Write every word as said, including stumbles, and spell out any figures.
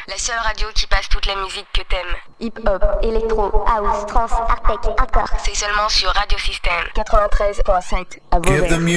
La seule radio qui passe toute la musique que t'aimes. Hip-hop, électro, house, trance, artec, hardcore. C'est seulement sur Radio Système quatre-vingt-treize virgule sept à Beauvais.